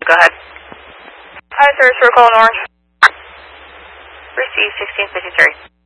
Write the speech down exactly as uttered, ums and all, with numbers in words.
Go ahead. Hi, sir. Circle in Orange. Receive sixteen fifty-three.